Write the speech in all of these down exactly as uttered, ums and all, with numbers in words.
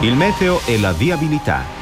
Il meteo e la viabilità.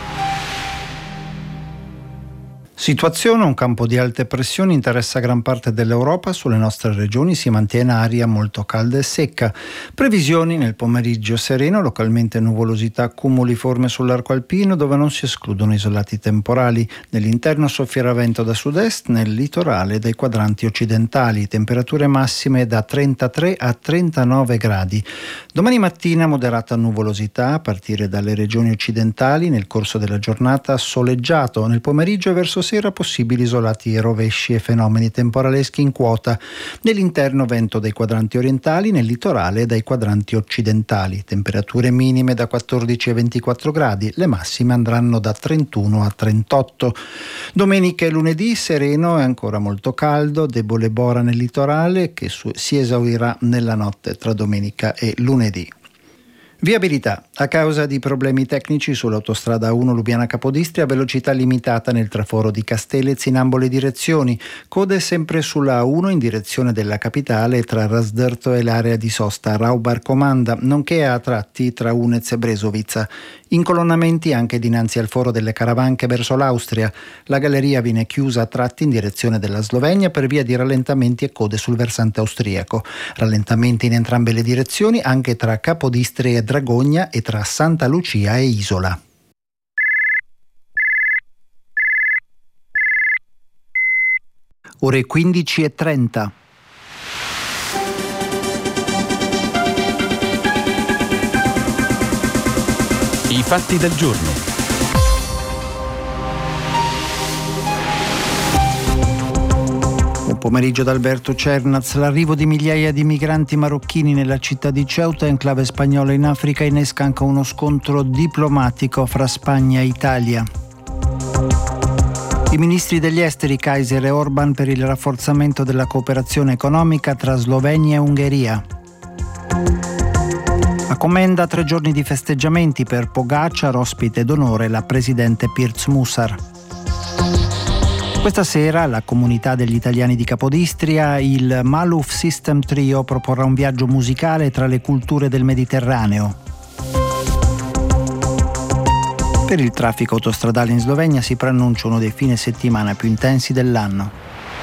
Situazione: un campo di alte pressioni interessa gran parte dell'Europa. Sulle nostre regioni si mantiene aria molto calda e secca. Previsioni: nel pomeriggio sereno, localmente nuvolosità cumuliforme sull'arco alpino dove non si escludono isolati temporali. Nell'interno soffierà vento da sud-est, nel litorale dai quadranti occidentali. Temperature massime da trentatré a trentanove gradi. Domani mattina moderata nuvolosità a partire dalle regioni occidentali, nel corso della giornata soleggiato. Nel pomeriggio e verso sera possibili isolati rovesci e fenomeni temporaleschi in quota. Nell'interno vento dai quadranti orientali, nel litorale dai quadranti occidentali. Temperature minime da quattordici a ventiquattro gradi, le massime andranno da trentuno a trentotto. Domenica e lunedì sereno e ancora molto caldo, debole bora nel litorale che su- si esaurirà nella notte tra domenica e lunedì. Viabilità. A causa di problemi tecnici sull'autostrada uno Lubiana Capodistria, velocità limitata nel traforo di Castellez in ambo le direzioni. Code sempre sulla A uno in direzione della capitale tra Rasdorto e l'area di sosta Raubar Comanda, nonché a tratti tra Unez e Brezovica. Incolonnamenti anche dinanzi al foro delle Caravanche verso l'Austria. La galleria viene chiusa a tratti in direzione della Slovenia per via di rallentamenti e code sul versante austriaco. Rallentamenti in entrambe le direzioni anche tra Capodistria e Dragogna e tra Santa Lucia e Isola. Ore quindici e trenta. I fatti del giorno. Buon pomeriggio da Alberto Cernaz. L'arrivo di migliaia di migranti marocchini nella città di Ceuta, enclave spagnola in Africa, innesca anche uno scontro diplomatico fra Spagna e Italia. I ministri degli esteri Kaiser e Orban per il rafforzamento della cooperazione economica tra Slovenia e Ungheria. A Comenda tre giorni di festeggiamenti per Pogačar, ospite d'onore la presidente Pirc Musar. Questa sera alla comunità degli italiani di Capodistria il Maluf System Trio proporrà un viaggio musicale tra le culture del Mediterraneo. Per il traffico autostradale in Slovenia si preannuncia uno dei fine settimana più intensi dell'anno.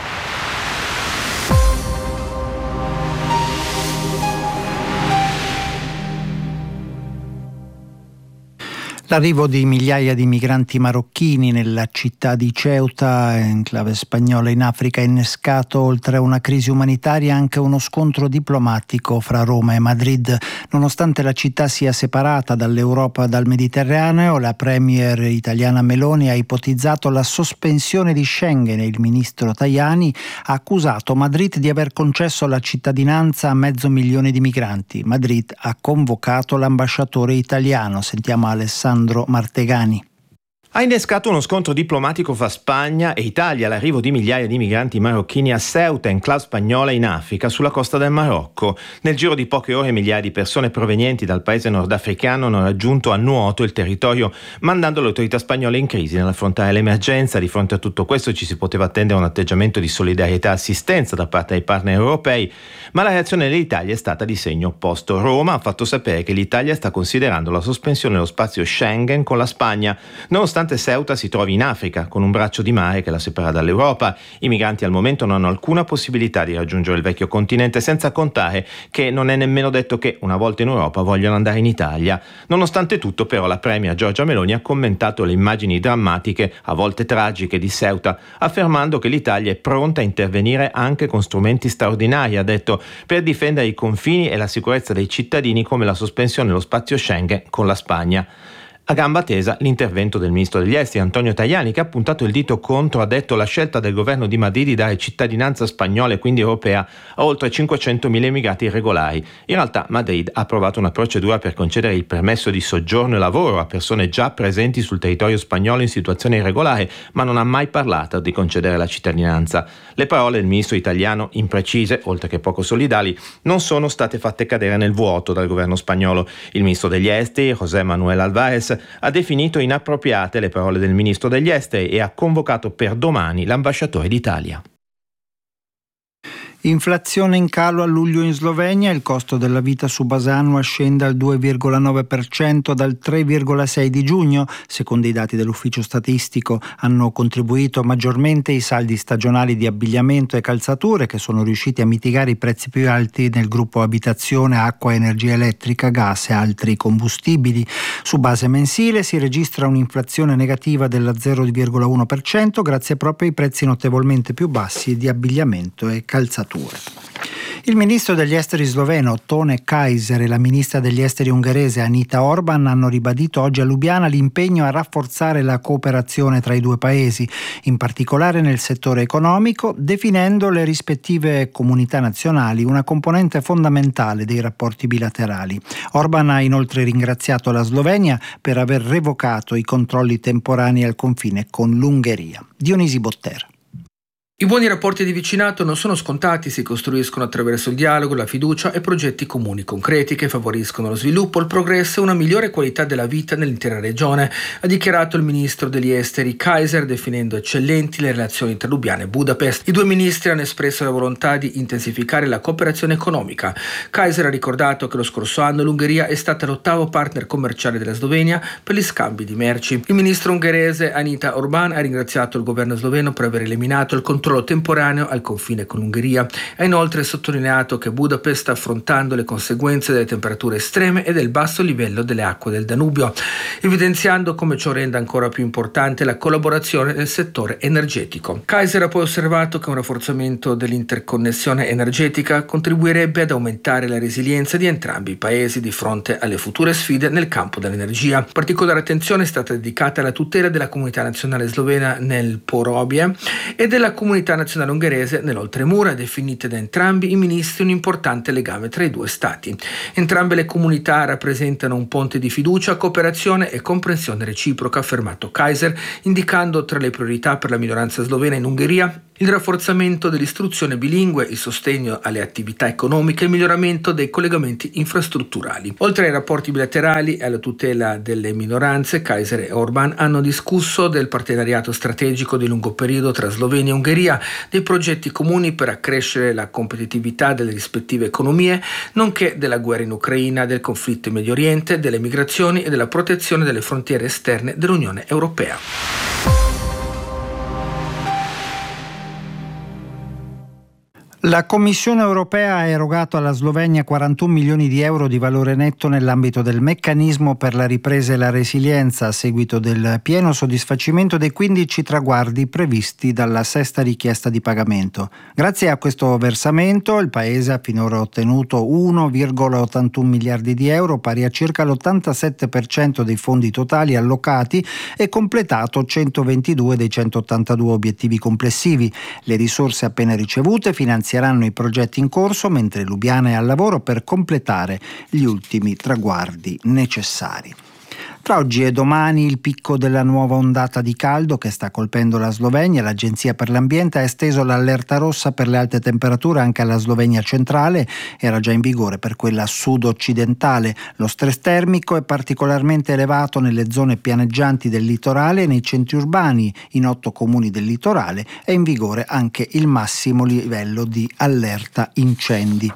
L'arrivo di migliaia di migranti marocchini nella città di Ceuta, enclave spagnola in Africa, ha innescato, oltre a una crisi umanitaria, anche uno scontro diplomatico fra Roma e Madrid. Nonostante la città sia separata dall'Europa e dal Mediterraneo, la premier italiana Meloni ha ipotizzato la sospensione di Schengen e il ministro Tajani ha accusato Madrid di aver concesso la cittadinanza a mezzo milione di migranti. Madrid ha convocato l'ambasciatore italiano. Sentiamo Alessandro Martegani. Ha innescato uno scontro diplomatico fra Spagna e Italia l'arrivo di migliaia di migranti marocchini a Ceuta, enclave spagnola in Africa, sulla costa del Marocco. Nel giro di poche ore migliaia di persone provenienti dal paese nordafricano hanno raggiunto a nuoto il territorio, mandando le autorità spagnole in crisi nell'affrontare l'emergenza. Di fronte a tutto questo ci si poteva attendere un atteggiamento di solidarietà e assistenza da parte dei partner europei, ma la reazione dell'Italia è stata di segno opposto. Roma ha fatto sapere che l'Italia sta considerando la sospensione dello spazio Schengen con la Spagna, nonostante Ceuta si trovi in Africa, con un braccio di mare che la separa dall'Europa. I migranti al momento non hanno alcuna possibilità di raggiungere il vecchio continente, senza contare che non è nemmeno detto che, una volta in Europa, vogliano andare in Italia. Nonostante tutto, però, la premier Giorgia Meloni ha commentato le immagini drammatiche, a volte tragiche, di Ceuta, affermando che l'Italia è pronta a intervenire anche con strumenti straordinari, ha detto, per difendere i confini e la sicurezza dei cittadini, come la sospensione dello spazio Schengen con la Spagna. A gamba tesa l'intervento del ministro degli esteri Antonio Tajani, che ha puntato il dito contro, ha detto, la scelta del governo di Madrid di dare cittadinanza spagnola e quindi europea a oltre cinquecentomila immigrati irregolari. In realtà Madrid ha approvato una procedura per concedere il permesso di soggiorno e lavoro a persone già presenti sul territorio spagnolo in situazione irregolare, ma non ha mai parlato di concedere la cittadinanza. Le parole del ministro italiano, imprecise, oltre che poco solidali, non sono state fatte cadere nel vuoto dal governo spagnolo. Il ministro degli esteri, José Manuel Álvarez, ha definito inappropriate le parole del ministro degli esteri e ha convocato per domani l'ambasciatore d'Italia. Inflazione in calo a luglio in Slovenia, il costo della vita su base annua scende al due virgola nove per cento dal tre virgola sei di giugno. Secondo i dati dell'ufficio statistico hanno contribuito maggiormente i saldi stagionali di abbigliamento e calzature, che sono riusciti a mitigare i prezzi più alti nel gruppo abitazione, acqua, energia elettrica, gas e altri combustibili. Su base mensile si registra un'inflazione negativa della zero virgola uno per cento grazie proprio ai prezzi notevolmente più bassi di abbigliamento e calzature. Il ministro degli esteri sloveno Tone Kaiser e la ministra degli esteri ungherese Anita Orban hanno ribadito oggi a Lubiana l'impegno a rafforzare la cooperazione tra i due paesi, in particolare nel settore economico, definendo le rispettive comunità nazionali una componente fondamentale dei rapporti bilaterali. Orban ha inoltre ringraziato la Slovenia per aver revocato i controlli temporanei al confine con l'Ungheria. Dionisi Bottera. I buoni rapporti di vicinato non sono scontati, si costruiscono attraverso il dialogo, la fiducia e progetti comuni concreti che favoriscono lo sviluppo, il progresso e una migliore qualità della vita nell'intera regione, ha dichiarato il ministro degli esteri Kaiser, definendo eccellenti le relazioni tra Lubiana e Budapest. I due ministri hanno espresso la volontà di intensificare la cooperazione economica. Kaiser ha ricordato che lo scorso anno l'Ungheria è stata l'ottavo partner commerciale della Slovenia per gli scambi di merci. Il ministro ungherese Anita Orban ha ringraziato il governo sloveno per aver eliminato il controllo temporaneo al confine con l'Ungheria. Ha inoltre sottolineato che Budapest sta affrontando le conseguenze delle temperature estreme e del basso livello delle acque del Danubio, evidenziando come ciò renda ancora più importante la collaborazione nel settore energetico. Kaiser ha poi osservato che un rafforzamento dell'interconnessione energetica contribuirebbe ad aumentare la resilienza di entrambi i paesi di fronte alle future sfide nel campo dell'energia. Particolare attenzione è stata dedicata alla tutela della comunità nazionale slovena nel Porobie e della comunità nazionale ungherese nell'Oltremura, definite da entrambi i ministri un importante legame tra i due stati. Entrambe le comunità rappresentano un ponte di fiducia, cooperazione e comprensione reciproca, ha affermato Kaiser, indicando tra le priorità per la minoranza slovena in Ungheria il rafforzamento dell'istruzione bilingue, il sostegno alle attività economiche e il miglioramento dei collegamenti infrastrutturali. Oltre ai rapporti bilaterali e alla tutela delle minoranze, Kaiser e Orban hanno discusso del partenariato strategico di lungo periodo tra Slovenia e Ungheria, dei progetti comuni per accrescere la competitività delle rispettive economie, nonché della guerra in Ucraina, del conflitto in Medio Oriente, delle migrazioni e della protezione delle frontiere esterne dell'Unione Europea. La Commissione europea ha erogato alla Slovenia quarantuno milioni di euro di valore netto nell'ambito del meccanismo per la ripresa e la resilienza a seguito del pieno soddisfacimento dei quindici traguardi previsti dalla sesta richiesta di pagamento. Grazie a questo versamento il Paese ha finora ottenuto uno virgola ottantuno miliardi di euro, pari a circa l'ottantasette per cento dei fondi totali allocati e completato centoventidue dei centottantadue obiettivi complessivi. Le risorse appena ricevute finanziarono i progetti in corso, mentre Lubiana è al lavoro per completare gli ultimi traguardi necessari. Tra oggi e domani il picco della nuova ondata di caldo che sta colpendo la Slovenia. L'Agenzia per l'Ambiente ha esteso l'allerta rossa per le alte temperature anche alla Slovenia centrale, era già in vigore per quella sud-occidentale. Lo stress termico è particolarmente elevato nelle zone pianeggianti del litorale e nei centri urbani. In otto comuni del litorale è in vigore anche il massimo livello di allerta incendi.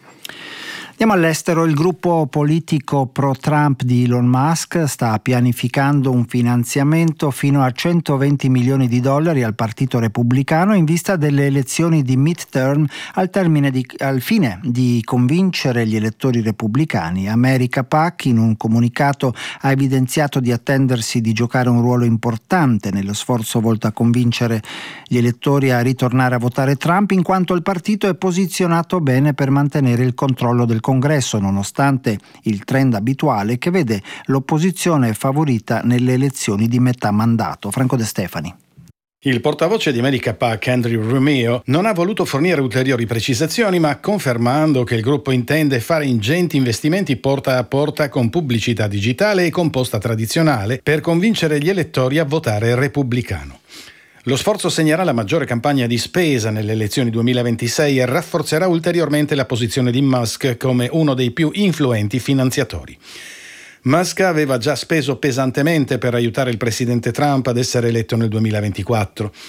Andiamo all'estero. Il gruppo politico pro-Trump di Elon Musk sta pianificando un finanziamento fino a centoventi milioni di dollari al Partito Repubblicano in vista delle elezioni di midterm al, termine di, al fine di convincere gli elettori repubblicani. America PAC in un comunicato ha evidenziato di attendersi di giocare un ruolo importante nello sforzo volto a convincere gli elettori a ritornare a votare Trump, in quanto il partito è posizionato bene per mantenere il controllo del Congresso, nonostante il trend abituale che vede l'opposizione favorita nelle elezioni di metà mandato. Franco De Stefani. Il portavoce di America PAC, Andrew Romeo, non ha voluto fornire ulteriori precisazioni, ma confermando che il gruppo intende fare ingenti investimenti porta a porta con pubblicità digitale e con posta tradizionale per convincere gli elettori a votare repubblicano. Lo sforzo segnerà la maggiore campagna di spesa nelle elezioni duemilaventisei e rafforzerà ulteriormente la posizione di Musk come uno dei più influenti finanziatori. Musk aveva già speso pesantemente per aiutare il presidente Trump ad essere eletto nel duemilaventiquattro.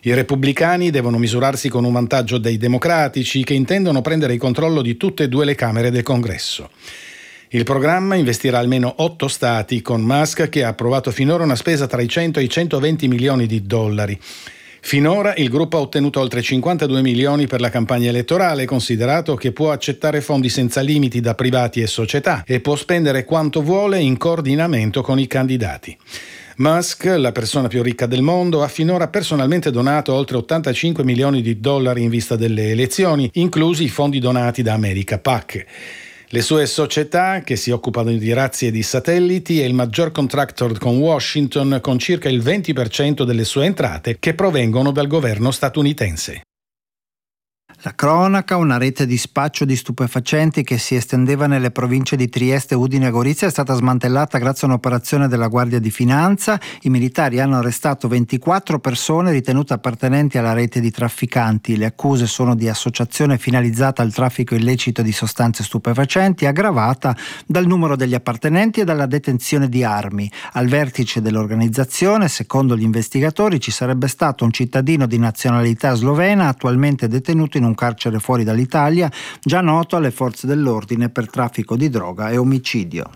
I repubblicani devono misurarsi con un vantaggio dei democratici, che intendono prendere il controllo di tutte e due le Camere del Congresso. Il programma investirà almeno otto stati, con Musk che ha approvato finora una spesa tra i cento e i centoventi milioni di dollari. Finora il gruppo ha ottenuto oltre cinquantadue milioni per la campagna elettorale, considerato che può accettare fondi senza limiti da privati e società e può spendere quanto vuole in coordinamento con i candidati. Musk, la persona più ricca del mondo, ha finora personalmente donato oltre ottantacinque milioni di dollari in vista delle elezioni, inclusi i fondi donati da America PAC. Le sue società, che si occupano di razzi e di satelliti, è il maggior contractor con Washington, con circa il venti per cento delle sue entrate che provengono dal governo statunitense. La cronaca, una rete di spaccio di stupefacenti che si estendeva nelle province di Trieste, Udine e Gorizia è stata smantellata grazie a un'operazione della Guardia di Finanza. I militari hanno arrestato ventiquattro persone ritenute appartenenti alla rete di trafficanti. Le accuse sono di associazione finalizzata al traffico illecito di sostanze stupefacenti, aggravata dal numero degli appartenenti e dalla detenzione di armi. Al vertice dell'organizzazione, secondo gli investigatori, ci sarebbe stato un cittadino di nazionalità slovena attualmente detenuto in un carcere fuori dall'Italia, già noto alle forze dell'ordine per traffico di droga e omicidio.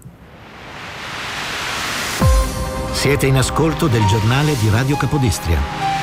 Siete in ascolto del giornale di Radio Capodistria.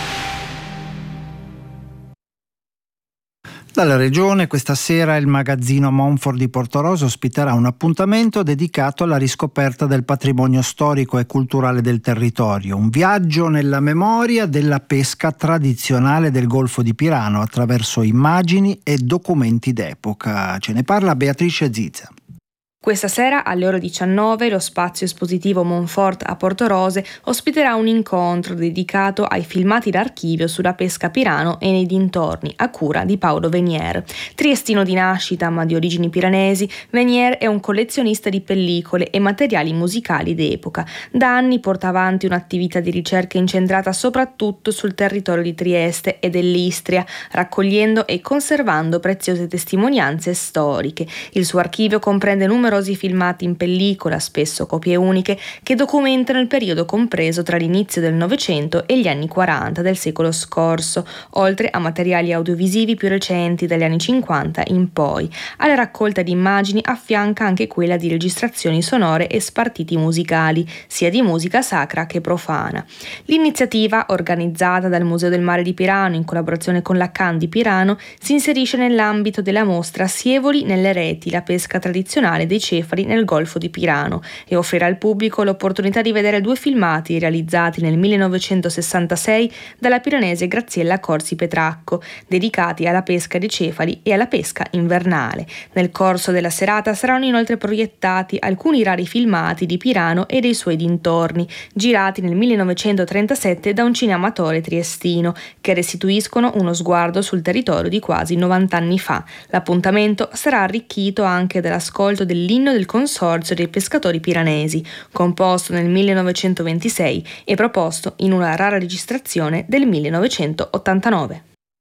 Dalla regione questa sera il magazzino Monfort di Portorosa ospiterà un appuntamento dedicato alla riscoperta del patrimonio storico e culturale del territorio, un viaggio nella memoria della pesca tradizionale del Golfo di Pirano attraverso immagini e documenti d'epoca. Ce ne parla Beatrice Zizza. Questa sera alle ore diciannove lo spazio espositivo Monfort a Portorose ospiterà un incontro dedicato ai filmati d'archivio sulla pesca a Pirano e nei dintorni, a cura di Paolo Venier. Triestino di nascita ma di origini piranesi, Venier è un collezionista di pellicole e materiali musicali d'epoca. Da anni porta avanti un'attività di ricerca incentrata soprattutto sul territorio di Trieste e dell'Istria, raccogliendo e conservando preziose testimonianze storiche. Il suo archivio comprende numerosi filmati in pellicola, spesso copie uniche, che documentano il periodo compreso tra l'inizio del Novecento e gli anni quaranta del secolo scorso, oltre a materiali audiovisivi più recenti dagli anni cinquanta in poi. Alla raccolta di immagini affianca anche quella di registrazioni sonore e spartiti musicali, sia di musica sacra che profana. L'iniziativa, organizzata dal Museo del Mare di Pirano in collaborazione con la Can di Pirano, si inserisce nell'ambito della mostra Sievoli nelle reti, la pesca tradizionale dei cefali nel Golfo di Pirano, e offrirà al pubblico l'opportunità di vedere due filmati realizzati nel millenovecentosessantasei dalla piranese Graziella Corsi Petracco, dedicati alla pesca dei cefali e alla pesca invernale. Nel corso della serata saranno inoltre proiettati alcuni rari filmati di Pirano e dei suoi dintorni, girati nel millenovecentotrentasette da un cineamatore triestino, che restituiscono uno sguardo sul territorio di quasi novanta anni fa. L'appuntamento sarà arricchito anche dall'ascolto dell'inno del Consorzio dei Pescatori Piranesi, composto nel millenovecentoventisei e proposto in una rara registrazione del millenovecentottantanove.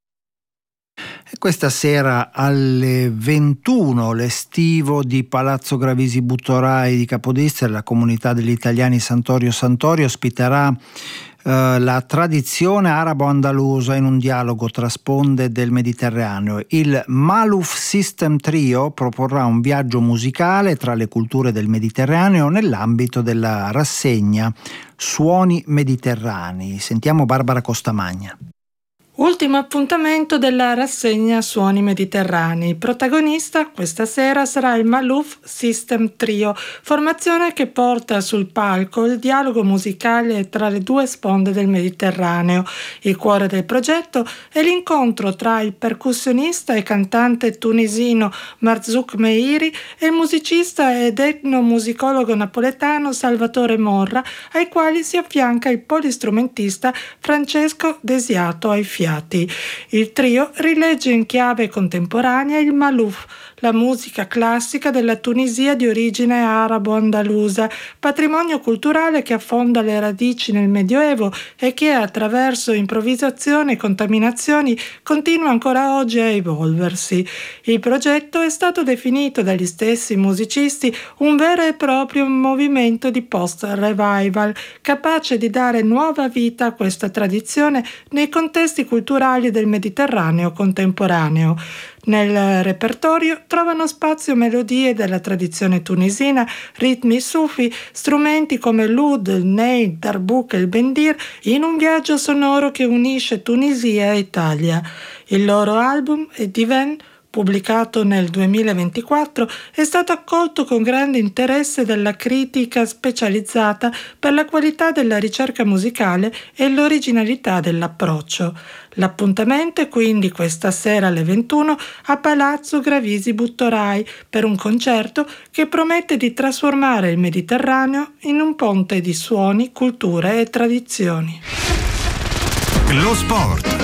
E questa sera alle ventuno l'estivo di Palazzo Gravisi Buttorai di Capodistria, la comunità degli italiani Santorio Santori, ospiterà Uh, la tradizione arabo-andalusa in un dialogo tra sponde del Mediterraneo. Il Maluf System Trio proporrà un viaggio musicale tra le culture del Mediterraneo nell'ambito della rassegna Suoni Mediterranei. Sentiamo Barbara Costamagna. Ultimo appuntamento della rassegna Suoni Mediterranei. Protagonista questa sera sarà il Maluf System Trio, formazione che porta sul palco il dialogo musicale tra le due sponde del Mediterraneo. Il cuore del progetto è l'incontro tra il percussionista e cantante tunisino Marzouk Meiri e il musicista ed etnomusicologo napoletano Salvatore Morra, ai quali si affianca il polistrumentista Francesco Desiato ai fiati. Il trio rilegge in chiave contemporanea il Maluf, la musica classica della Tunisia di origine arabo-andalusa, patrimonio culturale che affonda le radici nel Medioevo e che attraverso improvvisazione e contaminazioni continua ancora oggi a evolversi. Il progetto è stato definito dagli stessi musicisti un vero e proprio movimento di post-revival, capace di dare nuova vita a questa tradizione nei contesti culturali del Mediterraneo contemporaneo. Nel repertorio trovano spazio melodie della tradizione tunisina, ritmi sufi, strumenti come l'oud, il ney, il darbouk e il bendir, in un viaggio sonoro che unisce Tunisia e Italia. Il loro album è Divan, pubblicato nel duemilaventiquattro, è stato accolto con grande interesse dalla critica specializzata per la qualità della ricerca musicale e l'originalità dell'approccio. L'appuntamento è quindi questa sera alle ventuno a Palazzo Gravisi Buttorai per un concerto che promette di trasformare il Mediterraneo in un ponte di suoni, culture e tradizioni. Lo sport.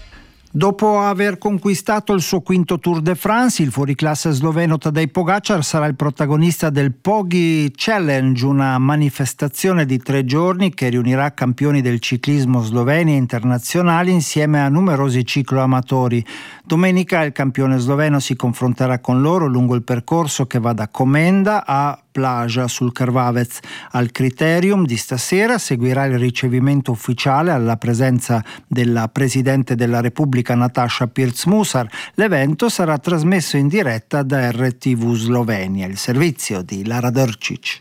Dopo aver conquistato il suo quinto Tour de France, il fuoriclasse sloveno Tadej Pogačar sarà il protagonista del Poggi Challenge, una manifestazione di tre giorni che riunirà campioni del ciclismo sloveni e internazionali insieme a numerosi cicloamatori. Domenica il campione sloveno si confronterà con loro lungo il percorso che va da Komenda a Plaja sul Krvavec. Al Criterium di stasera seguirà il ricevimento ufficiale alla presenza della Presidente della Repubblica Nataša Pirc-Musar. L'evento sarà trasmesso in diretta da R T V Slovenia, il servizio di Lara Drčić.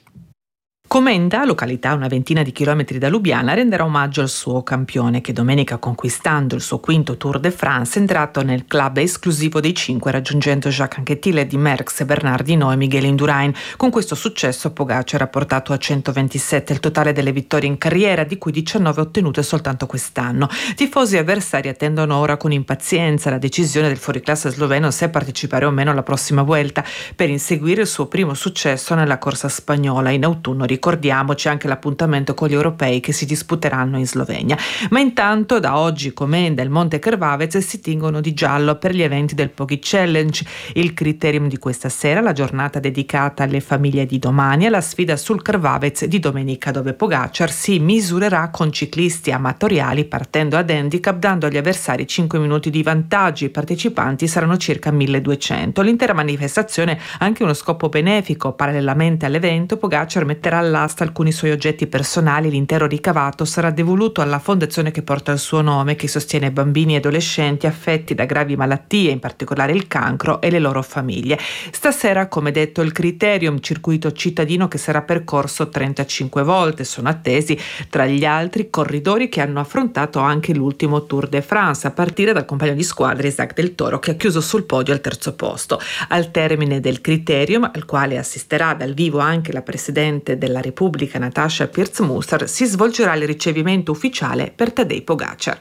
Komenda, località a una ventina di chilometri da Lubiana, renderà omaggio al suo campione che domenica, conquistando il suo quinto Tour de France, è entrato nel club esclusivo dei cinque, raggiungendo Jacques Anquetil di Merckx, Bernard Hinault e Miguel Indurain. Con questo successo Pogačar ha portato a centoventisette il totale delle vittorie in carriera, di cui diciannove ottenute soltanto quest'anno. Tifosi e avversari attendono ora con impazienza la decisione del fuoriclasse sloveno se partecipare o meno alla prossima Vuelta per inseguire il suo primo successo nella corsa spagnola in autunno. Ricordiamoci anche l'appuntamento con gli europei che si disputeranno in Slovenia. Ma intanto da oggi Komenda e il Monte Krvavec si tingono di giallo per gli eventi del Poggi Challenge. Il criterium di questa sera, la giornata dedicata alle famiglie di domani, e la sfida sul Krvavec di domenica, dove Pogačar si misurerà con ciclisti amatoriali partendo ad handicap, dando agli avversari cinque minuti di vantaggio. I partecipanti saranno circa milleduecento. L'intera manifestazione ha anche uno scopo benefico. Parallelamente all'evento, Pogačar metterà all'asta alcuni suoi oggetti personali. L'intero ricavato sarà devoluto alla fondazione che porta il suo nome, che sostiene bambini e adolescenti affetti da gravi malattie, in particolare il cancro, e le loro famiglie. Stasera, come detto, il Criterium, circuito cittadino che sarà percorso trentacinque volte. Sono attesi tra gli altri corridori che hanno affrontato anche l'ultimo Tour de France, a partire dal compagno di squadra Isaac Del Toro, che ha chiuso sul podio al terzo posto. Al termine del Criterium, al quale assisterà dal vivo anche la presidente della Repubblica Nataša Pirc-Musar, si svolgerà il ricevimento ufficiale per Tadej Pogačar.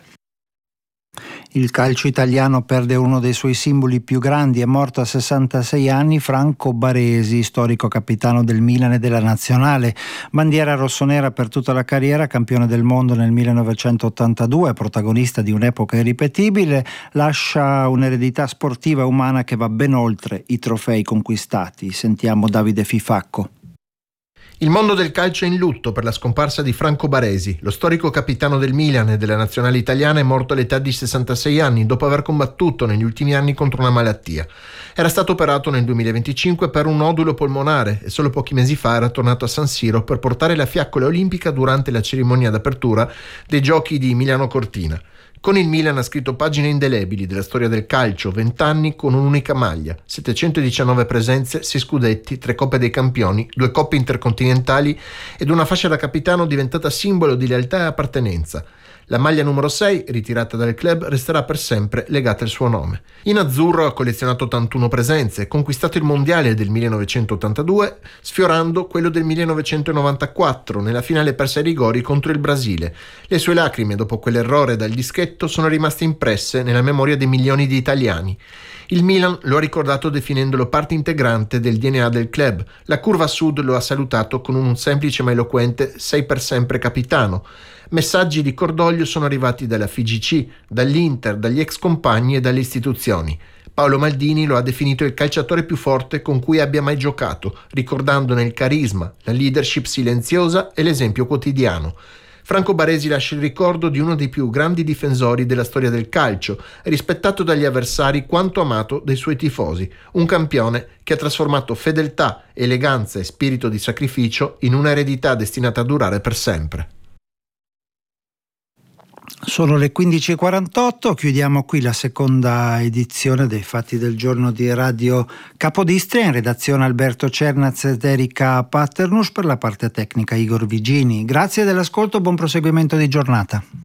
Il calcio italiano perde uno dei suoi simboli più grandi. È morto a sessantasei anni Franco Baresi, storico capitano del Milan e della Nazionale. Bandiera rossonera per tutta la carriera, campione del mondo nel millenovecentottantadue, protagonista di un'epoca irripetibile, lascia un'eredità sportiva e umana che va ben oltre i trofei conquistati. Sentiamo Davide Fifacco. Il mondo del calcio è in lutto per la scomparsa di Franco Baresi. Lo storico capitano del Milan e della nazionale italiana è morto all'età di sessantasei anni dopo aver combattuto negli ultimi anni contro una malattia. Era stato operato nel duemilaventicinque per un nodulo polmonare e solo pochi mesi fa era tornato a San Siro per portare la fiaccola olimpica durante la cerimonia d'apertura dei giochi di Milano Cortina. Con il Milan ha scritto pagine indelebili della storia del calcio, vent'anni con un'unica maglia, settecentodiciannove presenze, sei scudetti, tre Coppe dei Campioni, due Coppe intercontinentali ed una fascia da capitano diventata simbolo di lealtà e appartenenza. La maglia numero sei, ritirata dal club, resterà per sempre legata al suo nome. In azzurro ha collezionato ottantuno presenze, conquistato il mondiale del millenovecentottantadue, sfiorando quello del millenovecentonovantaquattro nella finale persa ai rigori contro il Brasile. Le sue lacrime dopo quell'errore dal dischetto sono rimaste impresse nella memoria di milioni di italiani. Il Milan lo ha ricordato definendolo parte integrante del D N A del club. La curva sud lo ha salutato con un semplice ma eloquente "sei per sempre capitano". Messaggi di cordoglio sono arrivati dalla F I G C, dall'Inter, dagli ex compagni e dalle istituzioni. Paolo Maldini lo ha definito il calciatore più forte con cui abbia mai giocato, ricordandone il carisma, la leadership silenziosa e l'esempio quotidiano. Franco Baresi lascia il ricordo di uno dei più grandi difensori della storia del calcio, rispettato dagli avversari quanto amato dai suoi tifosi, un campione che ha trasformato fedeltà, eleganza e spirito di sacrificio in un'eredità destinata a durare per sempre. Sono le quindici e quarantotto, chiudiamo qui la seconda edizione dei Fatti del Giorno di Radio Capodistria. In redazione Alberto Cernaz ed Erika Patternus, per la parte tecnica Igor Vigini. Grazie dell'ascolto, buon proseguimento di giornata.